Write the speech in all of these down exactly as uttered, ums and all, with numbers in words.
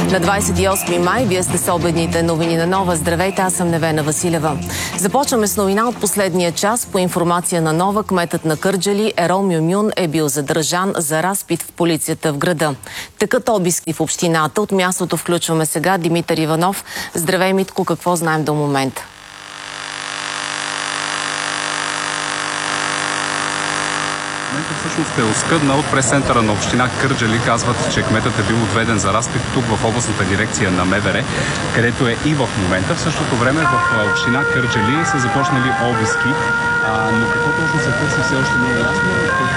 На двадесет и осми май вие сте с обедните новини на Нова. Здравейте, аз съм Невена Василева. Започваме с новина от последния час. По информация на Нова, кметът на Кърджали Ерол Мюмюн е бил задържан за разпит в полицията в града. Текат обиски в общината. От мястото включваме сега Димитър Иванов. Здравей, Митко, какво знаем до момента? Всъщност е оскъдна от прес-центъра на община Кърджали. Казват, че кметът е бил отведен за разпит тук в областната дирекция на МВР, където е и в момента. В същото време в община Кърджали са започнали обиски, а, но какво точно се търси все още не е ясно.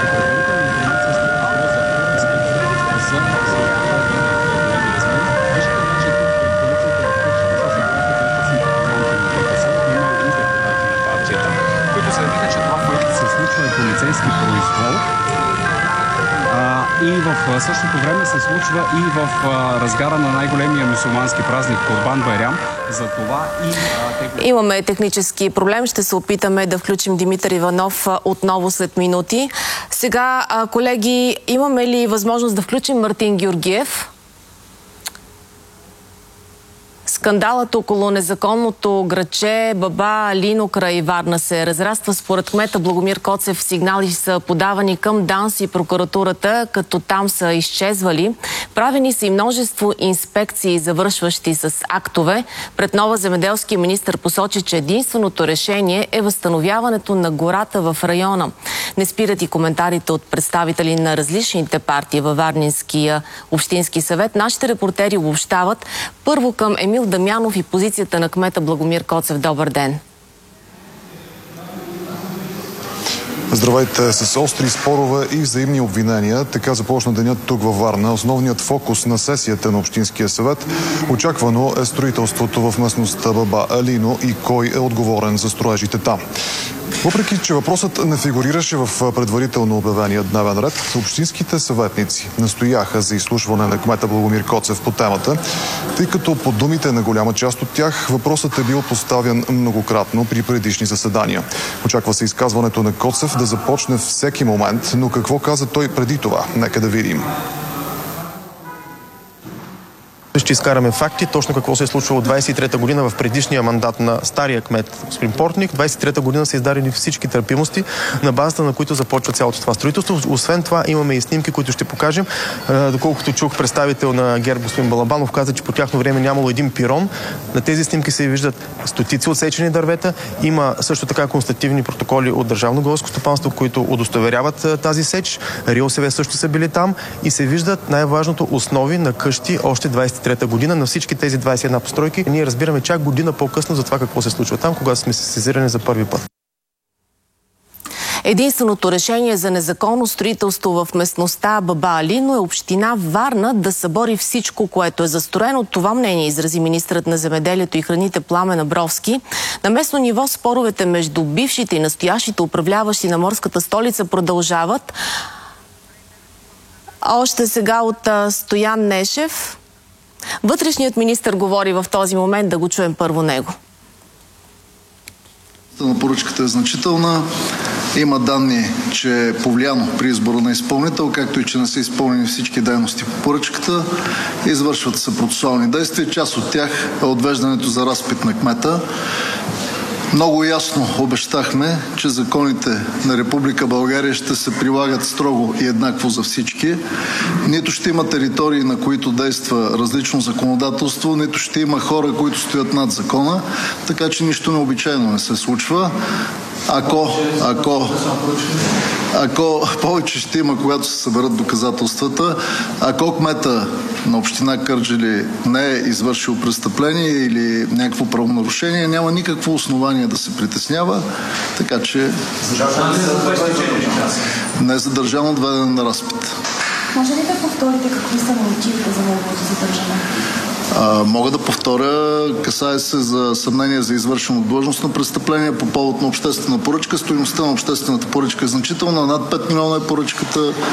Полицейски произвол. А, и в същото време се случва и в а, разгара на най-големия мюсюлмански празник Курбан Байрам. За това и... А, те... Имаме технически проблем. Ще се опитаме да включим Димитър Иванов а, отново след минути. Сега, а, колеги, имаме ли възможност да включим Мартин Георгиев? Скандалът около незаконното градче Баба Алино край Варна се разраства. Според кмета Благомир Коцев сигнали са подавани към ДАНС и прокуратурата, като там са изчезвали. Правени са и множество инспекции, завършващи с актове. Пред Нова земеделски министър посочи, че единственото решение е възстановяването на гората в района. Не спират и коментарите от представители на различните партии във Варненския общински съвет. Нашите репортери обобщават първо към Емил Дамянов и позицията на кмета Благомир Коцев. Добър ден! Здравейте! С остри спорове и взаимни обвинения, така започна денят тук във Варна. Основният фокус на сесията на Общинския съвет очаквано е строителството в местността Баба Алино и кой е отговорен за строежите там. Въпреки че въпросът не фигурираше в предварително обявения дневен ред, общинските съветници настояха за изслушване на кмета Благомир Коцев по темата, тъй като по думите на голяма част от тях въпросът е бил поставен многократно при предишни заседания. Очаква се изказването на Коцев да започне всеки момент, но какво каза той преди това? Нека да видим. Ще изкараме факти, точно какво се е случвало двадесет и трета година в предишния мандат на стария кмет господин Портник. двадесет и трета година са издадени всички търпимости, на базата на които започва цялото това строителство. Освен това имаме и снимки, които ще покажем. Доколкото чух, представител на ГЕРБ господин Балабанов каза, че по тяхно време нямало един пирон. На тези снимки се виждат стотици отсечени дървета. Има също така констативни протоколи от Държавно горско стопанство, които удостоверяват тази сеч. РИОСВ също са били там и се виждат най-важното основи на къщи още двадесет и трета година на всички тези двадесет и една постройки. Ние разбираме чак година по-късно за това какво се случва там, когато сме се сезирани за първи път. Единственото решение за незаконно строителство в местността Баба Алино е община Варна да събори всичко, което е застроено. Това мнение изрази министърът на земеделието и храните Пламен Абровски. На местно ниво споровете между бившите и настоящите управляващи на морската столица продължават. Още сега от Стоян Нешев. Вътрешният министър говори в този момент, да го чуем първо него. На поръчката е значителна. Има данни, че е повлияно при избора на изпълнител, както и че не са изпълнени всички дейности по поръчката. Извършват се процесуални действия. Част от тях е отвеждането за разпит на кмета. Много ясно обещахме, че законите на Република България ще се прилагат строго и еднакво за всички. Нито ще има територии, на които действа различно законодателство, нито ще има хора, които стоят над закона, така че нищо необичайно не се случва. Ако, ако, ако повече ще има, когато се съберат доказателствата, ако кмета на община Кърджали не е извършил престъпление или някакво правонарушение, няма никакво основание да се притеснява, така че не е задържано, отведен на разпит. Може ли да повторите какви са мотивите за неговото задържане? А, мога да повторя, касае се за съмнение за извършено длъжностно престъпление по повод на обществена поръчка. Стойността на обществената поръчка е значителна, над пет милиона е поръчката.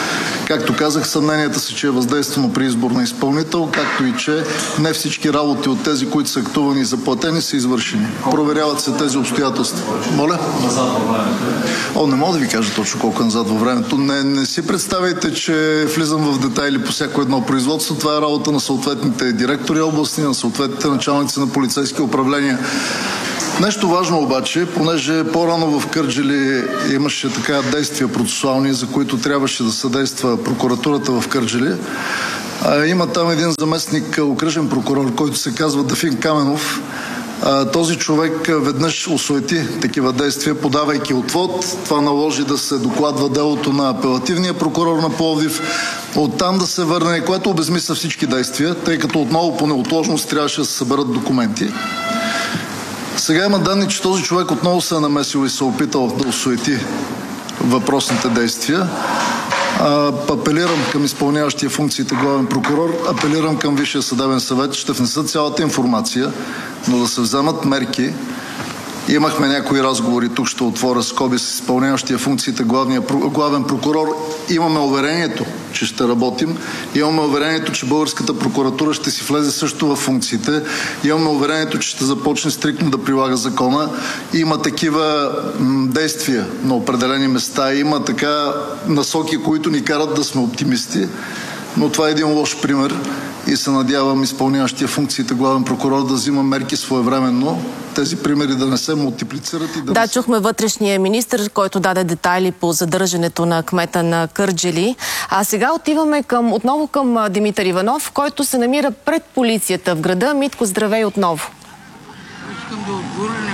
Както казах, съмненията са, че е въздействано при избор на изпълнител, както и че не всички работи от тези, които са актувани и заплатени, са извършени. Проверяват се тези обстоятелства. Моля? О, не мога да ви кажа точно колко е назад във времето. Не, не си представяйте, че влизам в детайли по всяко едно производство. Това е работа на съответните директори областни, на съответните началници на полицейски управления. Нещо важно обаче, понеже по-рано в Кърджали имаше така действия процесуални, за които трябваше да съдейства прокуратурата в Кърджали. А, има там един заместник окръжен прокурор, който се казва Дафин Каменов. А, този човек веднъж осуети такива действия, подавайки отвод. Това наложи да се докладва делото на апелативния прокурор на Пловдив. Оттам да се върне, което обезмисля всички действия, тъй като отново по неотложност трябваше да се съберат документи. Сега има данни, че този човек отново се е намесил и се е опитал да осуети въпросните действия. А, апелирам към изпълняващия функциите главен прокурор, апелирам към Висшия съдебен съвет, ще внесат цялата информация, но да се вземат мерки. Имахме някои разговори, тук ще отворя скоби с изпълняващия функциите главния, главен прокурор. Имаме уверението, че ще работим. Имаме уверението, че българската прокуратура ще си влезе също в функциите. Имаме уверението, че ще започне стриктно да прилага закона. Има такива м, действия на определени места. Има така насоки, които ни карат да сме оптимисти. Но това е един лош пример. И се надявам изпълняващия функциите главен прокурор да взима мерки своевременно, тези примери да не се мултиплицират и да... Да, чухме вътрешния министър, който даде детайли по задържането на кмета на Кърджали. А сега отиваме към, отново към Димитър Иванов, който се намира пред полицията в града. Митко, здравей отново. Искам да отговоря нещо.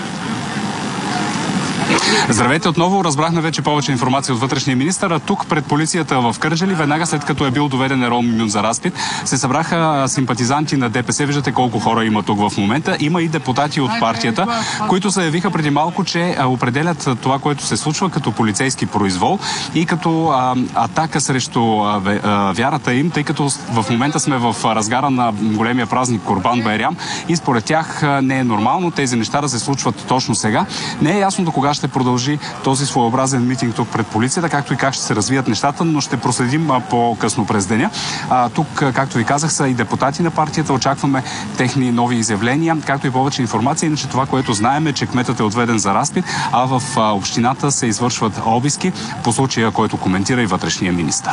Здравейте отново. Разбрахме вече повече информация от вътрешния министър. А тук пред полицията в Кърджали, веднага след като е бил доведен Ерол Мюн за разпит, се събраха симпатизанти на ДПС. Виждате колко хора има тук в момента. Има и депутати от партията, които заявиха преди малко, че определят това, което се случва като полицейски произвол и като а, атака срещу а, а, вярата им, тъй като в момента сме в разгара на големия празник Курбан Байрам и според тях не е нормално тези неща да се случват точно сега. Не е ясно до кога ще продължи този своеобразен митинг тук пред полицията, както и как ще се развият нещата, но ще проследим по-късно през деня. А, тук, както ви казах, са и депутати на партията. Очакваме техни нови изявления, както и повече информация. Иначе това, което знаем е, че кметът е отведен за разпит, а в а, общината се извършват обиски по случая, който коментира и вътрешния министър.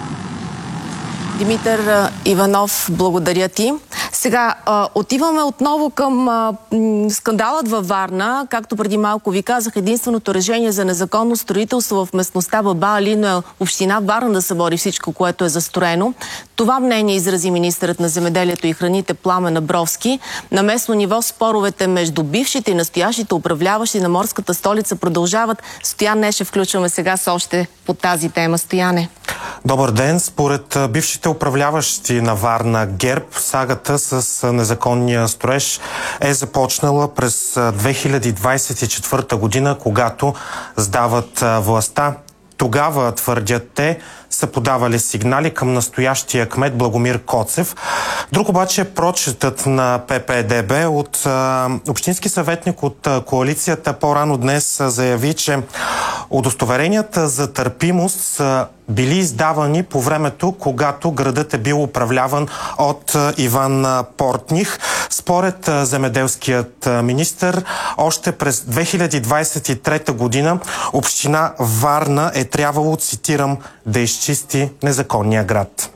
Димитър Иванов, благодаря ти. Сега а, отиваме отново към а, скандалът във Варна. Както преди малко ви казах, единственото решение за незаконно строителство в местността Баба Алино е община Варна да събори всичко, което е застроено. Това мнение изрази министърът на земеделието и храните Пламен Абровски. На местно ниво споровете между бившите и настоящите управляващи на морската столица продължават. Стоян Нешев включваме сега с още по тази тема. Стояне. Добър ден. Според бившите управляващи на Варна ГЕРБ, сагата с незаконния строеж е започнала през две хиляди двадесет и четвърта година, когато сдават властта. Тогава, твърдят те, са подавали сигнали към настоящия кмет Благомир Коцев. Друг обаче е прочетът на П П Д Б от а, общински съветник от а, коалицията по-рано днес а, заяви, че удостоверенията за търпимост са били издавани по времето, когато градът е бил управляван от а, Иван а, Портних. Според а, земеделският а, министър, още през две хиляди двадесет и трета година община Варна е трябвало, цитирам, да изчисти незаконния град.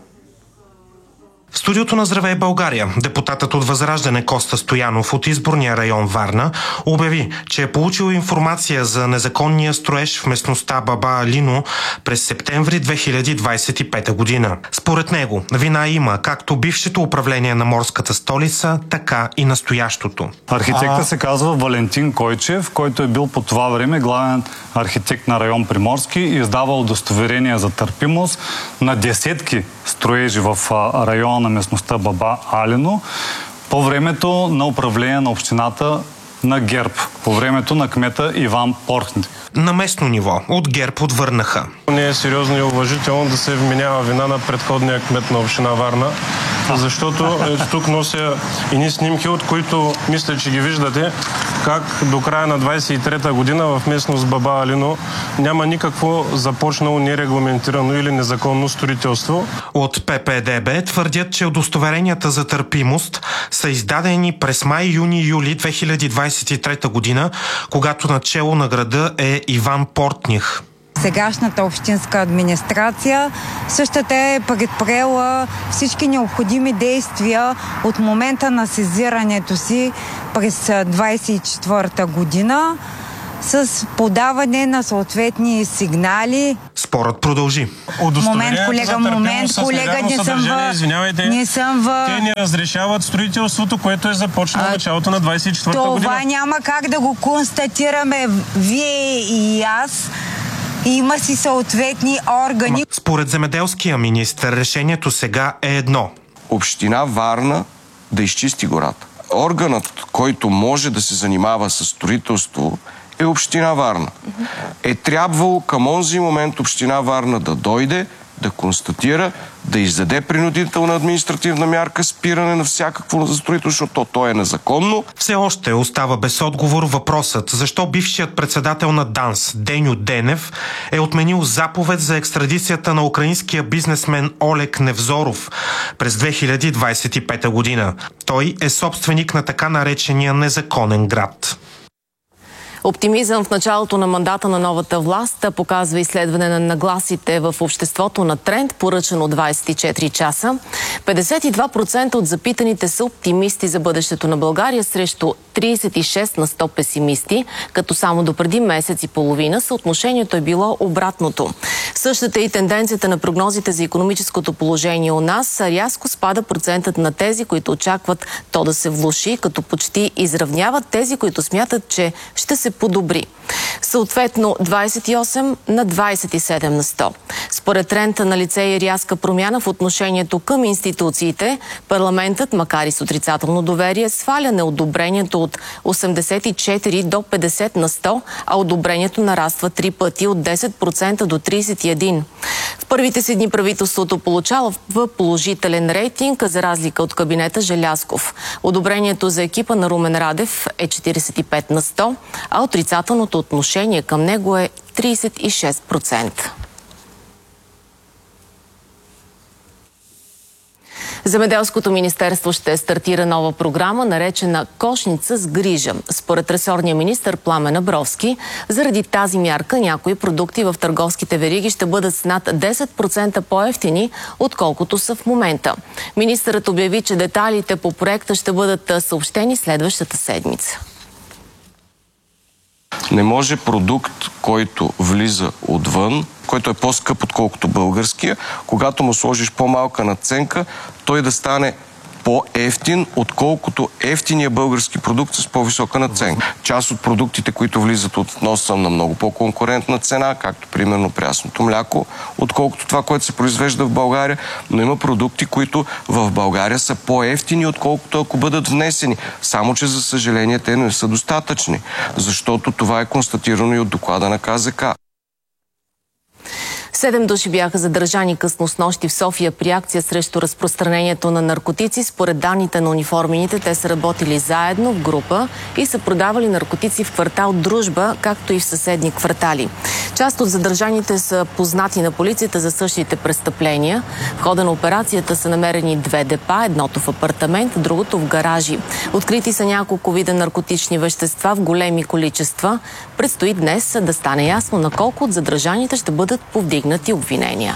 В студиото на Здравей България депутатът от Възраждане Коста Стоянов от изборния район Варна обяви, че е получил информация за незаконния строеж в местността Баба Алино през септември две хиляди двадесет и пета година. Според него вина има както бившето управление на морската столица, така и настоящото. Архитекта а... се казва Валентин Койчев, който е бил по това време главен архитект на район Приморски и издавал удостоверения за търпимост на десетки строежи в района на местността Баба Алино по времето на управление на общината на ГЕРБ, по времето на кмета Иван Портних. На местно ниво от ГЕРБ отвърнаха. Не е сериозно и уважително да се вменява вина на предходния кмет на община Варна, защото ето тук нося едни снимки, от които мисля, че ги виждате. как до края на двадесет и трета година в местност Баба Алино няма никакво започнало нерегламентирано или незаконно строителство. От Пе Пе Де Бе твърдят, че удостоверенията за търпимост са издадени през май, юни и юли две хиляди двадесет и трета година, когато начело на града е Иван Портних. Сегашната общинска администрация същата е предприела всички необходими действия от момента на сезирането си през двадесет и четвърта година с подаване на съответни сигнали. Спорът продължи. Момент, колега, момент, колега, не съм в... Извинявайте, не съм в... те не разрешават строителството, което е започнало в началото на двадесет и четвърта година. Това няма как да го констатираме вие и аз. Има си съответни органи. Според земеделския министър, решението сега е едно. Община Варна да изчисти гората. Органът, който може да се занимава с строителство, е Община Варна. Е трябвало към онзи момент Община Варна да дойде, да констатира, да издаде принудителна административна мярка, спиране на всякакво строителство, защото то е незаконно. Все още остава без отговор въпросът защо бившият председател на ДАНС Деню Денев е отменил заповед за екстрадицията на украинския бизнесмен Олег Невзоров през две хиляди двадесет и пета година. Той е собственик на така наречения незаконен град. Оптимизъм в началото на мандата на новата власт показва изследване на нагласите в обществото на Тренд, поръчано двадесет и четири часа. петдесет и два процента от запитаните са оптимисти за бъдещето на България срещу тридесет и шест на сто песимисти, като само допреди месец и половина съотношението е било обратното. Същата и тенденцията на прогнозите за икономическото положение у нас. Рязко спада процентът на тези, които очакват то да се влоши, като почти изравняват тези, които смятат, че ще се подобри. Съответно двадесет и осем на двадесет и седем на сто. Според Тренд на лице и рязка промяна в отношението към институциите, парламентът, макар и с отрицателно доверие, сваля неодобрението от осемдесет и четири до петдесет на сто, а одобрението нараства три пъти от десет процента до тридесет и един. В първите си дни правителството получава в положителен рейтинг, за разлика от кабинета Желязков. Одобрението за екипа на Румен Радев е четиридесет и пет на сто, а отрицателното отношение към него е тридесет и шест процента. Земеделското министерство ще стартира нова програма, наречена Кошница с грижа. Според ресорния министър Пламен Абровски, заради тази мярка някои продукти в търговските вериги ще бъдат с над десет процента по-евтини, отколкото са в момента. Министърът обяви, че детайлите по проекта ще бъдат съобщени следващата седмица. Не може продукт, който влиза отвън, който е по-скъп отколкото българския, когато му сложиш по-малка надценка, той да стане по-ефтин, отколкото ефтиния български продукт с по-висока надценка. Част от продуктите, които влизат от внос, са на много по-конкурентна цена, както примерно прясното мляко, отколкото това, което се произвежда в България, но има продукти, които в България са по-ефтини, отколкото ако бъдат внесени. Само че, за съжаление, те не са достатъчни, защото това е констатирано и от доклада на Ка Зе Ка. Седем души бяха задържани късно снощи в София при акция срещу разпространението на наркотици. Според данните на униформените, те са работили заедно в група и са продавали наркотици в квартал Дружба, както и в съседни квартали. Част от задържаните са познати на полицията за същите престъпления. В хода на операцията са намерени две депа, едното в апартамент, другото в гаражи. Открити са няколко вида наркотични вещества в големи количества. Предстои днес да стане ясно на колко от задържаните ще бъдат повдигнати обвинения.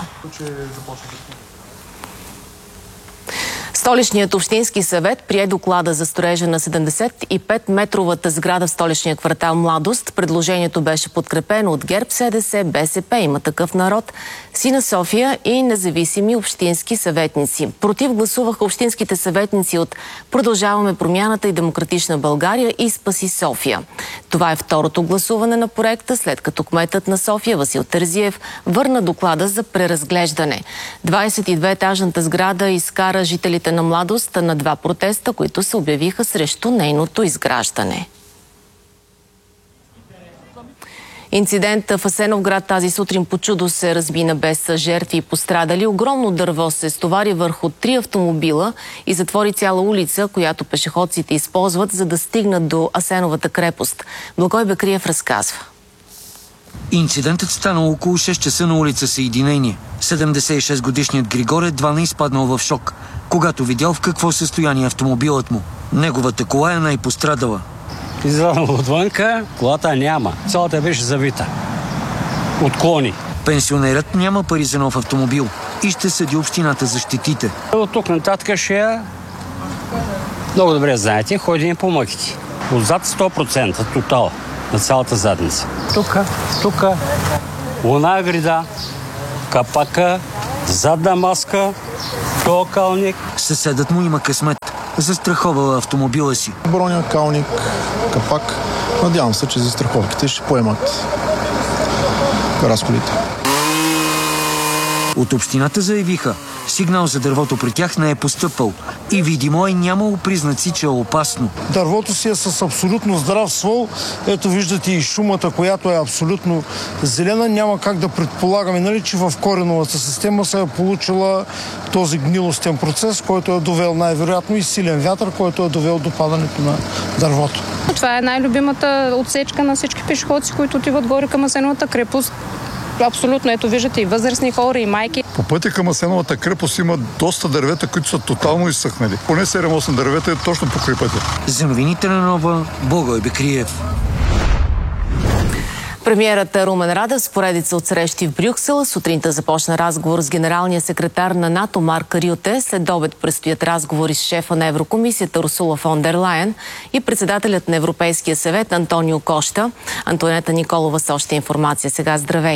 Столичният общински съвет прие доклада за строежа на седемдесет и пет метровата сграда в столичния квартал Младост. Предложението беше подкрепено от ГЕРБ, Се Де Се, Бе Се Пе, Има такъв народ, Сина София и независими общински съветници. Против гласуваха общинските съветници от Продължаваме промяната и Демократична България и Спаси София. Това е второто гласуване на проекта, след като кметът на София Васил Терзиев върна доклада за преразглеждане. двадесет и две етажната сграда изкара жителите на Младост на два протеста, които се обявиха срещу нейното изграждане. Инцидент в Асеновград тази сутрин по чудо се размина без жертви и пострадали. Огромно дърво се стовари върху три автомобила и затвори цяла улица, която пешеходците използват, за да стигнат до Асеновата крепост. Благой Бекриев разказва. Инцидентът стана около шест часа на улица Съединение. седемдесет и шест годишният Григор едва не изпаднал в шок, когато видял в какво състояние автомобилът му. Неговата кола е най-пострадала. Излязам отвънка, колата няма. Цялата беше завита. От клони. Пенсионерът няма пари за нов автомобил и ще съди общината за щетите. От тук нататък ще... Много добре знаете, ходим по мъките. Отзад сто процента тотал на цялата задница. Тук, тук, луна грида, капака, задна маска, токалник. Съседът му има късмет. Застраховал автомобила си. Броня, калник, капак. Надявам се, че застраховките ще поемат разходите. От общината заявиха, сигнал за дървото при тях не е постъпвал и видимо е нямало признаци, че е опасно. Дървото си е с абсолютно здрав ствол. Ето виждате и шумата, която е абсолютно зелена. Няма как да предполагаме, нали, че в кореновата система се е получила този гнилостен процес, който е довел най-вероятно и силен вятър, който е довел до падането на дървото. Това е най-любимата отсечка на всички пешеходци, които отиват горе към Асеновата крепост. Абсолютно, ето виждате и възрастни хора, и майки. По пътя към Асеновата крепост има доста дървета, които са тотално изсъхнали. Поне седем-осем дървета е точно покрай пътя. За новините на Нова, Благой Бекриев. Премиерът Румен Радев с поредица от срещи в Брюксел. Сутринта започна разговор с генералния секретар на НАТО Марк Рюте. След обед предстоят разговори с шефа на Еврокомисията Урсула фон дер Лайен и председателят на Европейския съвет Антонио Кошта. Антонета Николова с още информация. Сега здравей!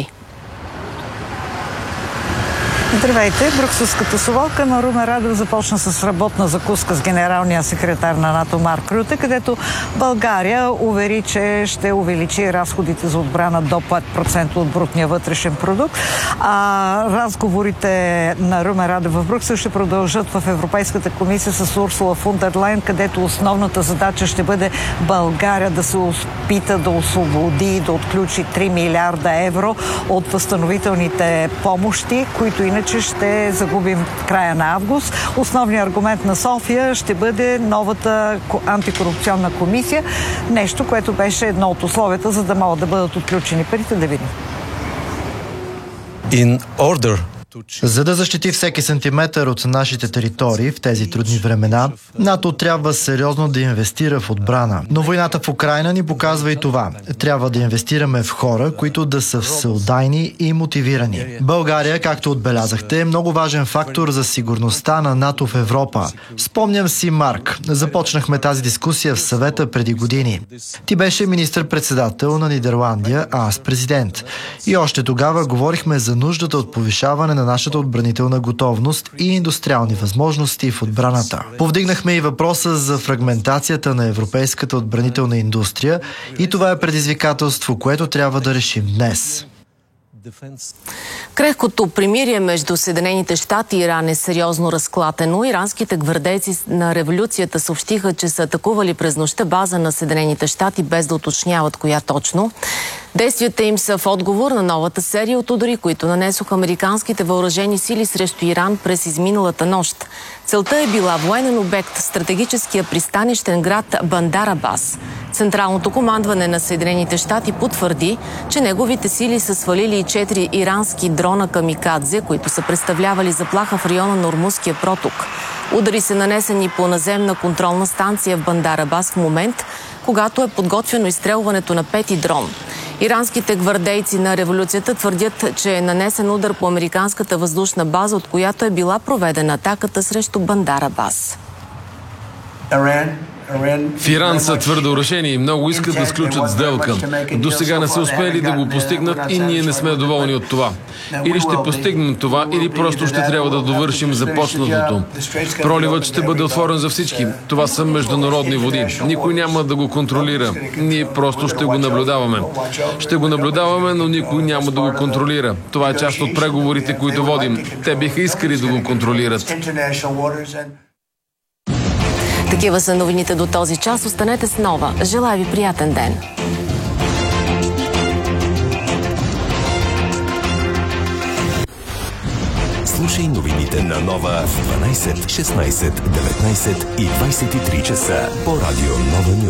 Здравейте! Брюкселската совалка на Румен Радев започна с работна закуска с генералния секретар на НАТО Марк Рюте, където България увери, че ще увеличи разходите за отбрана до пет процента от брутния вътрешен продукт. А разговорите на Румен Радев в Брюксел ще продължат в Европейската комисия с Урсула фон дер Лайен, където основната задача ще бъде България да се опита да освободи и да отключи три милиарда евро от възстановителните помощи, които иначе ще загубим в края на август. Основният аргумент на София ще бъде новата антикорупционна комисия. Нещо, което беше едно от условията, за да могат да бъдат отключени парите. Да видим. In order. За да защити всеки сантиметър от нашите територии в тези трудни времена, НАТО трябва сериозно да инвестира в отбрана. Но войната в Украйна ни показва и това. Трябва да инвестираме в хора, които да са всеотдайни и мотивирани. България, както отбелязахте, е много важен фактор за сигурността на НАТО в Европа. Спомням си, Марк, започнахме тази дискусия в съвета преди години. Ти беше министър-председател на Нидерландия, а аз президент. И още тогава говорихме за нуждата от повишаване на нашата отбранителна готовност и индустриални възможности в отбраната. Повдигнахме и въпроса за фрагментацията на европейската отбранителна индустрия и това е предизвикателство, което трябва да решим днес. Крехкото примирие между Съединените щати и Иран е сериозно разклатено. Иранските гвардейци на революцията съобщиха, че са атакували през нощта база на Съединените щати, без да уточняват коя точно. Действията им са в отговор на новата серия от удари, които нанесоха американските въоръжени сили срещу Иран през изминалата нощ. Целта е била военен обект, стратегическия пристанищен град Бандар Абас. Централното командване на Съединените щати потвърди, че неговите сили са свалили и четири ирански дрона камикадзе, които са представлявали заплаха в района на Ормузския проток. Удари са нанесени по наземна контролна станция в Бандар Абас в момент, когато е подготвено изстрелването на пети дрон. Иранските гвардейци на революцията твърдят, че е нанесен удар по американската въздушна база, от която е била проведена атаката срещу Бандар Абас. В Иран са твърдо решени и много искат да сключат сделка. До сега не са успели да го постигнат и ние не сме доволни от това. Или ще постигнем това, или просто ще трябва да довършим започнатото. Проливът ще бъде отворен за всички. Това са международни води. Никой няма да го контролира. Ние просто ще го наблюдаваме. Ще го наблюдаваме, но никой няма да го контролира. Това е част от преговорите, които водим. Те биха искали да го контролират. Такива са новините до този час. Останете с Нова. Желая ви приятен ден! Слушай новините на Нова в дванайсет, шестнайсет, деветнайсет и двайсет и три часа по радио Нова Нюз.